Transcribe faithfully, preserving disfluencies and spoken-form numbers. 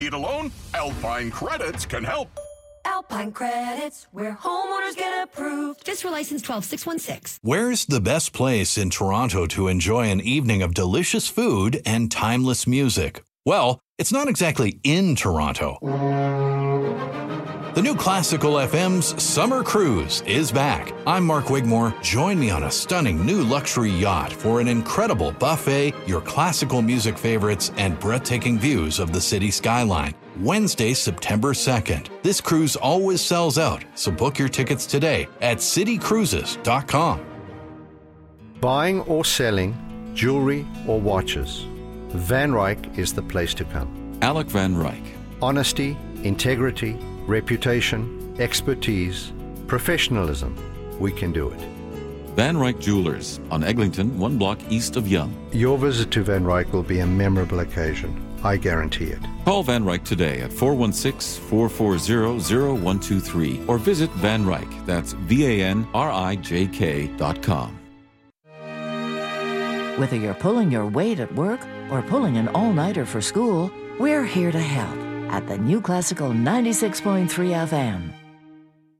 Need a loan? Alpine Credits can help. Alpine Credits, where homeowners get approved. Fiscal license twelve six one six. Where's the best place in Toronto to enjoy an evening of delicious food and timeless music? Well, it's not exactly in Toronto. The new Classical F M's Summer Cruise is back. I'm Mark Wigmore. Join me on a stunning new luxury yacht for an incredible buffet, your classical music favorites, and breathtaking views of the city skyline. Wednesday, September second. This cruise always sells out, so book your tickets today at city cruises dot com. Buying or selling jewelry or watches, Van Ryck is the place to come. Alec Van Ryck. Honesty, integrity, reputation, expertise, professionalism. We can do it. Van Ryck Jewelers on Eglinton, one block east of Yonge. Your visit to Van Ryck will be a memorable occasion. I guarantee it. Call Van Ryck today at four one six, four four zero, zero one two three or visit Van Ryck, that's V A N R I J K dot com. Whether you're pulling your weight at work or pulling an all-nighter for school, we're here to help at the New Classical ninety-six point three F M.